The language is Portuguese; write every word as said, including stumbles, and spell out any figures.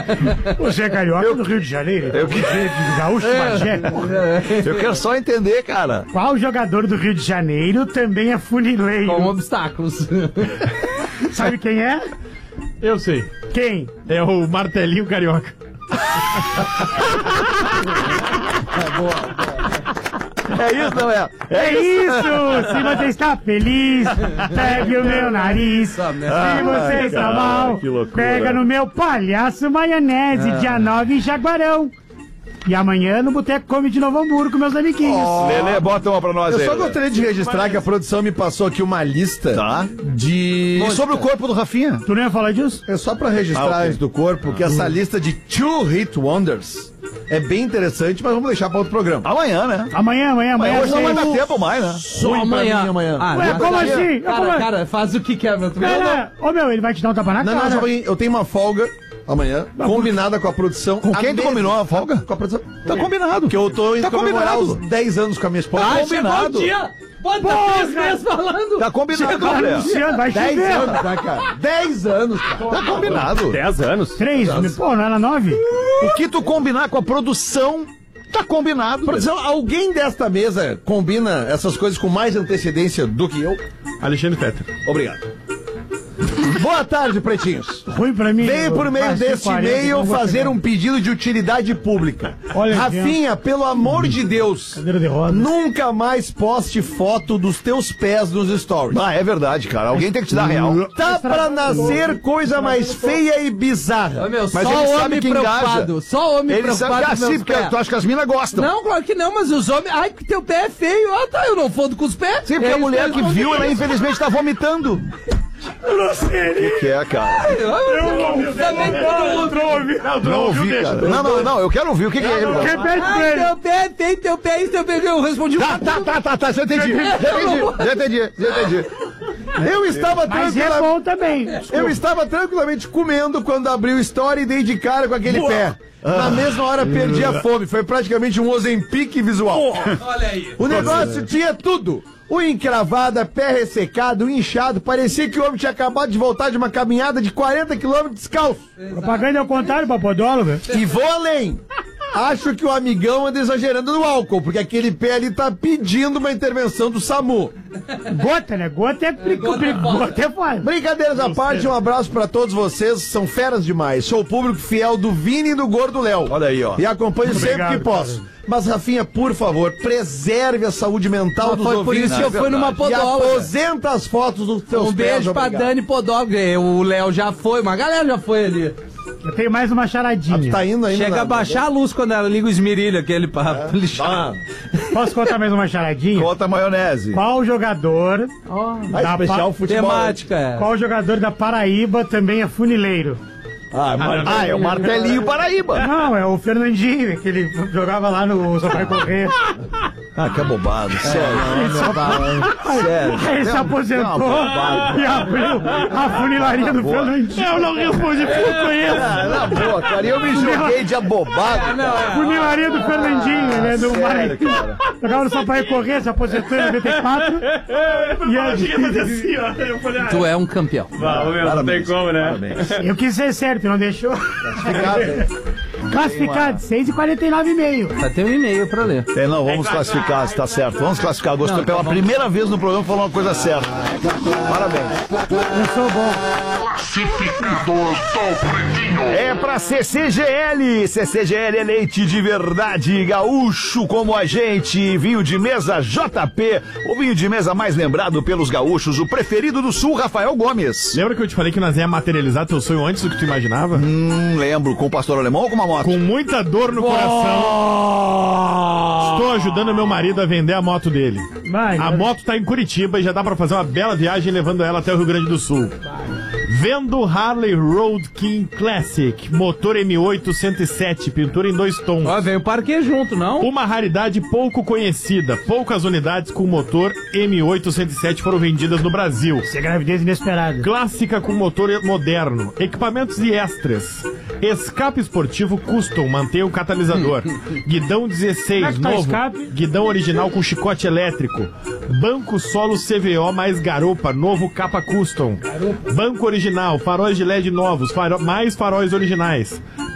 Você é carioca do Rio de Janeiro? Eu que... Você é de Gaúcho, Magé? Eu quero só entender, cara. Qual jogador do Rio de Janeiro também é funileiro? Com obstáculos. Sabe quem é? Eu sei. Quem? É o Martelinho Carioca. É isso, não é? É, é isso! isso. Se você está feliz, pegue o meu nariz. Se você está mal, pega no meu palhaço maionese, ah. dia nove em Jaguarão. E amanhã no Boteco Come de Novo Hamburgo com meus amiguinhos. Oh. Lelê, bota uma pra nós Eu aí. só gostaria de registrar que a produção me passou aqui uma lista tá. de... E sobre o corpo do Rafinha? Tu não ia falar disso? É só pra registrar ah, okay. do corpo que ah. essa lista de Two Hit Wonders é bem interessante, mas vamos deixar pra outro programa. Amanhã, né? Amanhã, amanhã, amanhã. Hoje não vai dar tempo mais, né? Só amanhã. Mim, amanhã. Ah, Ué, como assim? Cara, como... cara, faz o que quer, meu. Cara, ô meu, ele vai te dar um tapa na não, cara. Não, não, eu tenho uma folga amanhã, não, combinada com a produção. Com quem tu combinou a folga? Com a produção. Tá combinado. Que eu tô indo tá comemorar combinado. os dez anos com a minha esposa. Ah, combinado. Bota três meses falando. Tá combinado, Gabriel. Vai dez anos, tá, cara? dez anos, cara. Tá combinado. dez anos. três, pô, não era nove? O que tu combinar com a produção, tá combinado. Produção, alguém desta mesa combina essas coisas com mais antecedência do que eu? Alexandre Fetter. Obrigado. Boa tarde, pretinhos. Ruim pra mim. Venho por meio deste e-mail fazer um pedido de utilidade pública. Olha, Rafinha, gente. Pelo amor de Deus, de nunca mais poste foto dos teus pés nos stories. Ah, é verdade, cara. Alguém tem que te dar real. Tá pra nascer coisa mais feia e bizarra. Ô, meu, mas só ele homem sabe que preocupado. Engaja. Só homem ele preocupado. Ele sabe que assim, porque tu acha que as minas gostam. Não, claro que não, mas os homens... Ai, que teu pé é feio. Ah, tá, eu não fodo com os pés. Sim, porque é a mulher que viu, ela infelizmente tá vomitando. Eu não sei. O que, que é, cara? Eu não ouvi. Também não ouvi. Não, não ouvi, cara. Não, não, não, eu quero ouvir. O que, que é ele? Ai, teu pé tem, teu pé isso, teu pé. Eu respondi. Tá, tá, tá, tá, tá, já entendi. Já entendi, já entendi, já entendi. Eu estava Mas é bom também. Eu estava tranquilamente comendo quando abri o story e dei de cara com aquele Boa. pé. Na mesma hora perdi a fome. Foi praticamente um Ozempic visual. Olha aí. O negócio tinha tudo. O encravada, pé ressecado, inchado. Parecia que o homem tinha acabado de voltar de uma caminhada de quarenta quilômetros descalço. Propaganda ao contrário, papodólogo. E vou além. Acho que o amigão anda exagerando no álcool, porque aquele pé ali tá pedindo uma intervenção do SAMU. Gota, né? Gota é gota, gota é foda. Brincadeiras à parte, um abraço pra todos vocês, são feras demais. Sou o público fiel do Vini e do Gordo Léo. Olha aí, ó. E acompanho Muito sempre obrigado, que posso. cara. Mas, Rafinha, por favor, preserve a saúde mental Mas dos foi ouvintes. por isso que eu fui numa E podóloga. aposenta as fotos dos teus Um pés. beijo pra obrigado. Dani Podóloga. O Léo já foi, uma galera já foi ali. Eu tenho mais uma charadinha. Ah, tu tá indo ainda. Chega na... a baixar a luz quando ela liga o esmerilho, aquele pra É. lixar. Ah. Posso contar mais uma charadinha? Conta a maionese. Qual jogador Oh, Ah, da especial pa... futebol. temática, é. Qual jogador da Paraíba também é funileiro? Ah, mas... Ah, é o Martelinho Paraíba. Não, é o Fernandinho, que ele jogava lá no Só Vai Correr. Ah, que abobado. Sério. Sério. Aí ele se aposentou e abriu a funilaria do Fernandinho. Eu não respondi porque eu conheço. Ah, na boa, cara. Eu me joguei de abobado. Funilaria do Fernandinho, ele é do Maranhão. Jogava no Só Vai Correr, se aposentou em noventa e quatro. E aí... Tu é um campeão. Não tem como, né? Eu quis ser certo, não deixou. Classificado, seis e quarenta e nove e meio. Tá, tem um e-mail pra ler. É, não, vamos classificar, está certo. Vamos classificar. Gostou Não, pela vamos... primeira vez no programa falou uma coisa certa. Parabéns. Eu sou bom. Classificados do Pretinho. É pra C C G L. C C G L é leite de verdade, gaúcho como a gente. Vinho de mesa J P, o vinho de mesa mais lembrado pelos gaúchos, o preferido do Sul, Rafael Gomes. Lembra que eu te falei que nós ia materializar teu sonho antes do que tu imaginava? Hum, lembro, com o pastor alemão ou com uma moto? Com muita dor no coração. Estou ajudando meu marido a vender a moto dele. Vai, A vai. moto tá em Curitiba e já dá pra fazer uma bela viagem levando ela até o Rio Grande do Sul. Vendo Harley Road King Classic, motor M oito cento e sete, pintura em dois tons. Ó, vem o parque junto, não? Uma raridade pouco conhecida. Poucas unidades com motor M oito cento e sete foram vendidas no Brasil. Isso é gravidez inesperada. Clássica com motor moderno. Equipamentos e extras. Escape esportivo custom, mantém o catalisador. Guidão dezesseis, Como é que tá o novo. escape? Guidão original com chicote elétrico. Banco solo C V O mais garupa, novo capa custom. Banco original, faróis de L E D novos, faro... mais faróis originais.